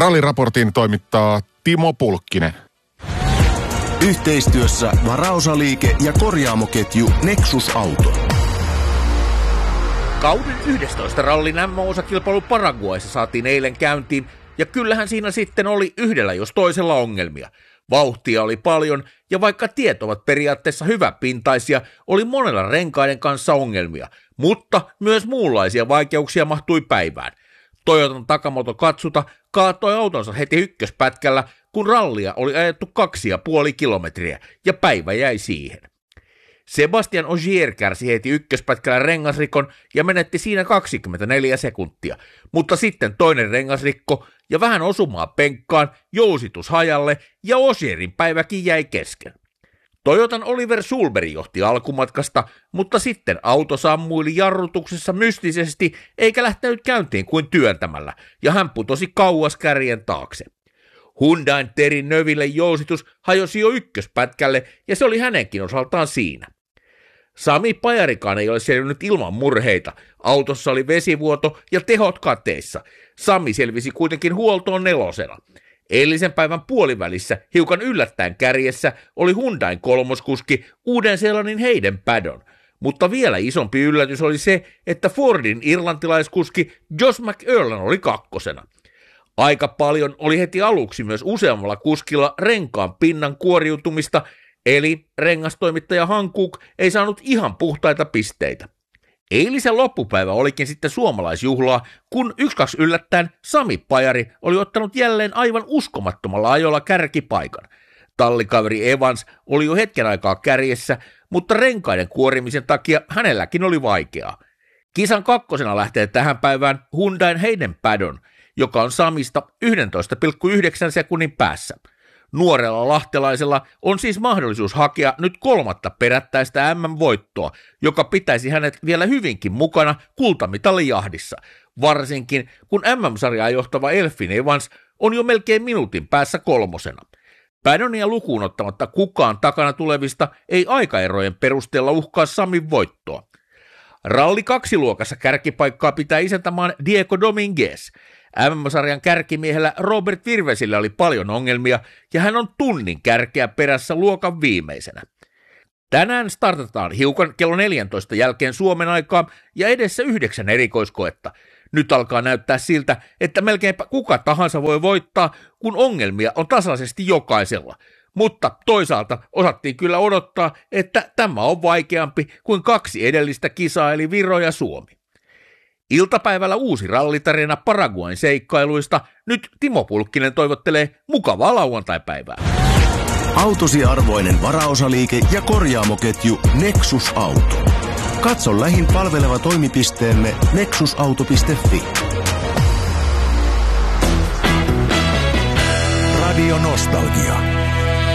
Ralliraportin toimittaa Timo Pulkkinen. Yhteistyössä varaosaliike ja korjaamoketju Nexus Auto. Kauden 11 rallin M-osakilpailu Paraguayssa saatiin eilen käyntiin, ja kyllähän siinä sitten oli yhdellä jos toisella ongelmia. Vauhtia oli paljon, ja vaikka tiet ovat periaatteessa hyväpintaisia, oli monella renkaiden kanssa ongelmia, mutta myös muunlaisia vaikeuksia mahtui päivään. Toyotan Takamoto Katsuta kaatoi autonsa heti ykköspätkällä, kun rallia oli ajettu 2,5 kilometriä, ja päivä jäi siihen. Sebastian Ogier kärsi heti ykköspätkällä rengasrikon ja menetti siinä 24 sekuntia, mutta sitten toinen rengasrikko ja vähän osumaa penkkaan, jousitus hajalle ja Ogierin päiväkin jäi kesken. Toyotan Oliver Sulberg johti alkumatkasta, mutta sitten auto sammuili jarrutuksessa mystisesti eikä lähtenyt käyntiin kuin työntämällä, ja hän putosi kauas kärjen taakse. Hyundain Terry Neuville jousitus hajosi jo ykköspätkälle, ja se oli hänenkin osaltaan siinä. Sami Pajarikaan ei ole selvinnyt ilman murheita. Autossa oli vesivuoto ja tehot kateissa. Sami selvisi kuitenkin huoltoon 4. Eilisen päivän puolivälissä hiukan yllättäen kärjessä oli Hyundain kolmoskuski Uuden-Seelannin Hayden Paddon. Mutta vielä isompi yllätys oli se, että Fordin irlantilaiskuski Josh McEarlan oli 2. Aika paljon oli heti aluksi myös useammalla kuskilla renkaan pinnan kuoriutumista, eli rengastoimittaja Hankook ei saanut ihan puhtaita pisteitä. Eilisen loppupäivä olikin sitten suomalaisjuhlaa, kun 1-2 yllättäen Sami Pajari oli ottanut jälleen aivan uskomattomalla ajolla kärkipaikan. Tallikaveri Evans oli jo hetken aikaa kärjessä, mutta renkaiden kuorimisen takia hänelläkin oli vaikeaa. Kisan 2. lähtee tähän päivään Hyundain Hayden Paddon, joka on Samista 11,9 sekunnin päässä. Nuorella lahtelaisella on siis mahdollisuus hakea nyt 3. perättäistä MM-voittoa, joka pitäisi hänet vielä hyvinkin mukana kultamitaalijahdissa, varsinkin kun MM-sarjaa johtava Elfyn Evans on jo melkein minuutin päässä 3. Paddonia lukuun ottamatta kukaan takana tulevista ei aikaerojen perusteella uhkaa Samin voittoa. Ralli 2-luokassa kärkipaikkaa pitää isäntämaan Diego Dominguez. MM-sarjan kärkimiehellä Robert Virvesillä oli paljon ongelmia, ja hän on tunnin kärkeä perässä luokan viimeisenä. Tänään startataan hiukan kello 14 jälkeen Suomen aikaa ja edessä 9 erikoiskoetta. Nyt alkaa näyttää siltä, että melkeinpä kuka tahansa voi voittaa, kun ongelmia on tasaisesti jokaisella. Mutta toisaalta osattiin kyllä odottaa, että tämä on vaikeampi kuin 2 edellistä kisaa eli Viro ja Suomi. Iltapäivällä uusi rallitarina Paraguayn seikkailuista. Nyt Timo Pulkkinen toivottelee mukavaa lauantaipäivää. Autosi arvoinen varaosaliike ja korjaamoketju Nexus Auto. Katso lähin palveleva toimipisteemme nexusauto.fi. Radio Nostalgia.